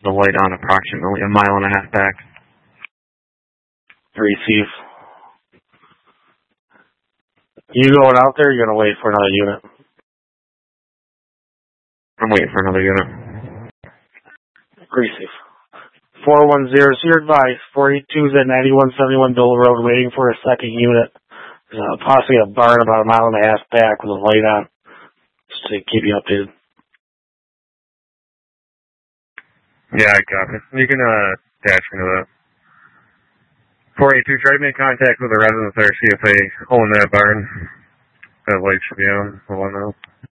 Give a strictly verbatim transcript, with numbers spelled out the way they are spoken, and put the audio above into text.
The light on approximately a mile and a half back. Receive. You going out there, or you going to wait for another unit? I'm waiting for another unit. Receive. four one zero, your advice. four eight two is at ninety-one seventy-one Dole Road, waiting for a second unit. There's uh, possibly a barn about a mile and a half back with a light on. Just to keep you updated. Yeah, I got it. You can uh, dash into that. four eight two, try to make contact with the residents there, see if they own that barn. That light should be on. We'll know.